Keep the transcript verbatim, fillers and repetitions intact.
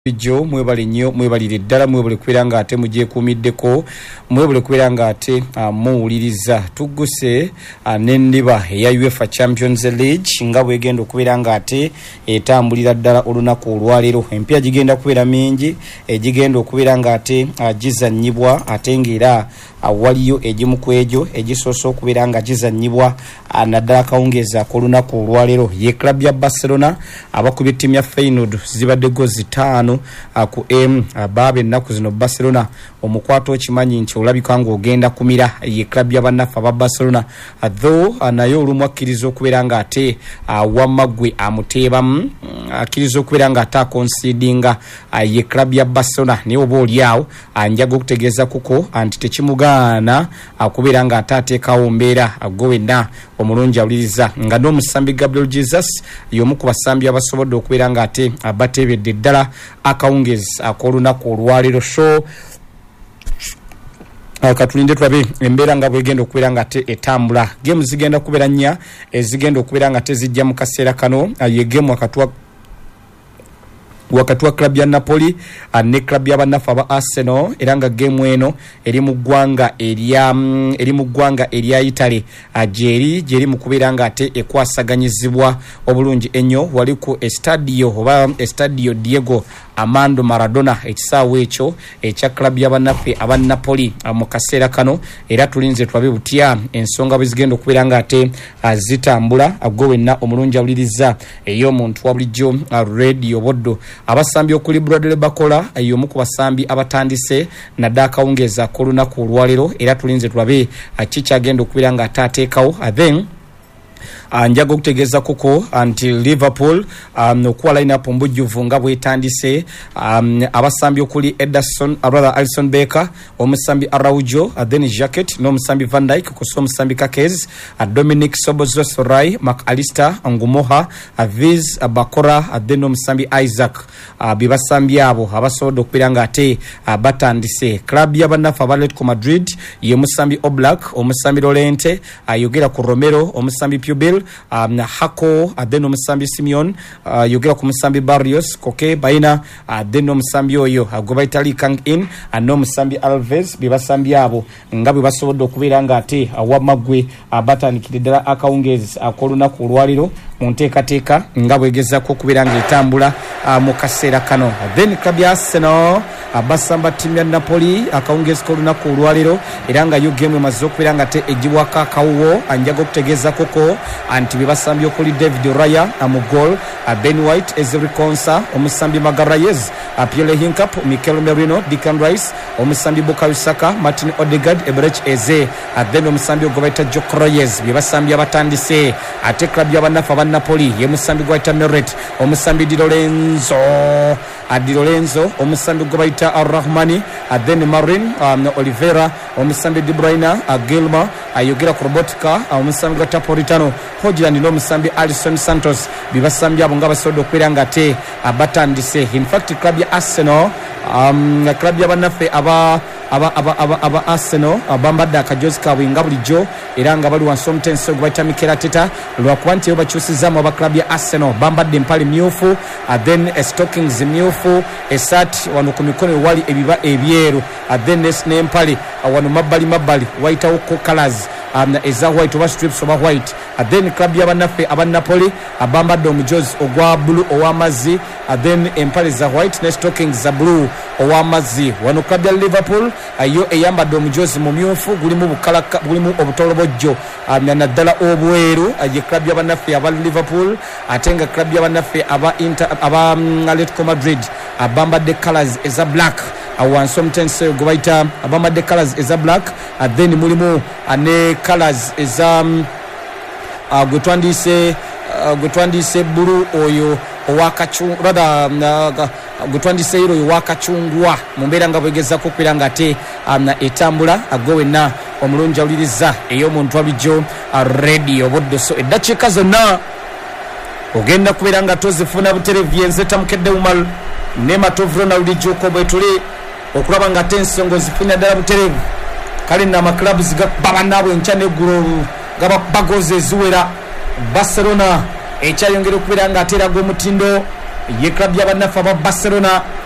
Bijo mwebale nnyo mwebalire ddala mwebale kubeera nga ate mujje kumiddeko mwebale kubeera nga ate uh, muwuliriza tugguse uh, n'endiba eya UEFA Champions League nga bwegenda okubeera nga ate etambulira ddala olunaku olwaleero empya gigenda kubeera mingi egigenda okubeera nga ate uh, gizannyibwa ate ng'era uh, waliyo egimu ku egyo egisoose okubeera nga gizannyibwa uh, naddala kawungeeza ak'olunaku olwaleero ye club ya Barcelona abakubye ttiimu ya Feyenoord zibadde gozi ttaano ku M ababe ennaku zino Barcelona omukwato kimanyi nti olabika nga ogenda kumira ye club y'abannafu aba Barcelona though naye olumu akkiriza okubeera nga ate wamagwe amuteebamu akkiriza okubeera nga ate akonsidinga ye club ya Barcelona naye oba oliawo njaga okutegeeza kuko anti tekimugaana okubeera nga ate ateekawo mbeera gwe wenna omulungi awuliriza nga n'omusambi Gabriel Jesus y'omu ku basambi abasobodde okubeera nga ate abateebedde ddala akawungezi ak'olunaku olwaleero so katulinde tulabe embeera nga bwegenda okubeera nga te etambula gemu zigenda kubeera nnya ezigenda okubeera nga tezijja mu kaseera kano ye gemu akatwa wakati wa club ya Napoli ne club y'abannafu aba Arsenal era nga game eno eri mu ggwanga erya eri mu ggwanga erya Italy ajeri jeri mu kubeera nga ate ekwasaganyizibwa obulungi ennyo wali ku estadio oba estadio Diego Armando Maradona ekisaawe ekyo ekya club y'abannafu aba Napoli mu kaseera kano era tulinze twabe butya ensonga bwe zigenda okubeera nga ate zitambula agwe wenna omulungi awuliriza ey'omuntu wa bulijjo radio boddo abasambi okuli Bradley Bakola y'omu ku basambi abatandise nadda akawungeeza ak'olunaku olwaleero era tulinze tulabe kikyagenda okubeera nga ataateekawo then njaga okutegeeza kuko anti Liverpool um, okuwa line up mbujjuvu nga bwetandise um, abasambi okuli Ederson rather Alisson Becker omusambi Araujo uh, then Jacket n'omusambi Van Dijk kuso omusambi Kakez uh, Dominic Sobozosorai McAllister Ngumoha uh, Viz uh, Bakora uh, then omusambi Isaac uh, bibasambi abo abasobodde okubeera nga ate uh, batandise club y'abannafu aba Atletico Madrid ye musambi Oblak omusambi Lorente uh, yogera ku Romero omusambi Pubil Um, Hako adeno musambi Simeon uh, yogera ku musambi Barrios Koke baina adeno musambi oyo agoba Italy Kang in ano musambi Alves bibasambi abo nga bwe basobodde okubeera nga ate awamagwe abatandikira ddala akawungezi ak'olunaku olwaliro mu nteekateeka nga bwegezako okubeera nga etambula uh, mu kaseera kano then club ya Arsenal abasamba ttiimu ya Napoli akawungezi k'olunaku olwaliro era nga yo game emaze okubeera nga ate egibwako akawuwo anjaga okutegeeza koko anti bibasambye okuli David Raya mu goal Ben White Ezri Konsa omusambi Magalhaes Pierre Hincap Mikel Merino Declan Rice omusambi Bukayo Saka Martin Odegaard Ebrech Eze then omusambi ogobaita Joko Reyes bibasambye abatandise ate club y'abannafu aba Napoli ye musambi gwaita Meret omusambi Di Lorenzo Di Lorenzo omusambi gobaita Ar-Rahmani then Marin um, Oliveira omusambi De Bruyne Gilma ayogera ku Robotica omusambi gwa Napolitano Hojland n'omusambi Alisson Santos bibasambi abo nga basobodde okubeera nga te abatandise in fact club ya Arsenal um, club y'abannafu aba aba aba aba, aba Arsenal abambadde akajozi kaabwe nga bulijjo era nga bali wansi omutensi ogwaita Mikel Arteta lwakuba nti bakyusizaamu aba club ya Arsenal bambadde empale myufu uh, then uh, stockings myufu esat wano ku mikono wali ebiba ebyeru uh, then n'empale uh, wano mabbali mabbali wayitawo ko colors um, eza white oba strips oba white uh, then club y'abannafu aba Napoli abambadde omujozi ogwa blue ow'amazzi uh, then empale za white ne stockings za blue ow'amazzi wano club ya Liverpool ayo eyambadde omujozi mumyufu gulimu bukalaka gulimu obutolobojjo um, naddala obweru ye club y'abannafu aba Liverpool ate nga club y'abannafu aba Inter aba um, Atletico Madrid abambadde colors eza black wansi omutensi gwe bayita abambadde colors eza black uh, then mulimu uh, ne colors eza um, uh, gwe twandise uh, gwe twandise bulu oyo owakachungwa rather uh, gutwandise hiro owakachungwa mu mbeera nga bwegezako okubeera nga ate um, etambula agwe wenna omulungi awuliriza ey'omuntu abijjo radio boddo so eddakiika zonna ogenda kubeera nga tozifuna buterevu yenze tamukedde umal ne matovro na bulijjoko bwe tuli okulaba nga ate ensonga zifuna ddala buterevu kale na amaclubs gababannaabwe enkya n'eggulo nga bagoze eziwera Barcelona ekyayongera okubeera nga ate eraga omutindo ye club y'abannafu aba Barcelona